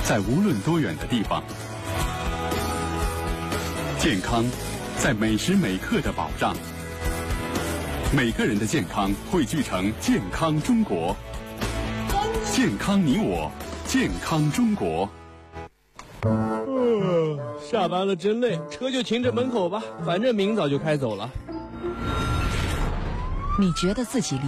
在无论多远的地方。健康在每时每刻的保障。每个人的健康汇聚成健康中国。健康你我，健康中国。 下班了真累，车就停着门口吧，反正明早就开走了。 你觉得自己离